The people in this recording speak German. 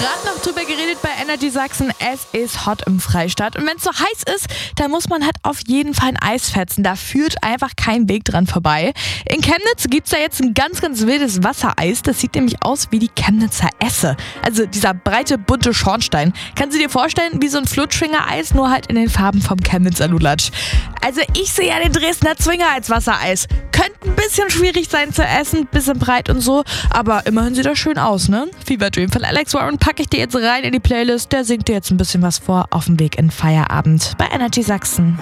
Gerade noch drüber geredet bei Energy Sachsen, es ist hot im Freistaat. Und wenn es so heiß ist, dann muss man halt auf jeden Fall ein Eis fetzen. Da führt einfach kein Weg dran vorbei. In Chemnitz gibt es da jetzt ein ganz, ganz wildes Wassereis. Das sieht nämlich aus wie die Chemnitzer Esse. Also dieser breite, bunte Schornstein. Kannst du dir vorstellen, wie so ein Flutschfinger-Eis, nur halt in den Farben vom Chemnitzer Lulatsch. Also ich sehe ja den Dresdner Zwinger als Wassereis. Könnte ein bisschen schwierig sein zu essen, bisschen breit und so, aber immerhin sieht das schön aus, ne? Fever Dream von Alex Warren packe ich dir jetzt rein in die Playlist. Der singt dir jetzt ein bisschen was vor auf dem Weg in Feierabend bei Energy Sachsen.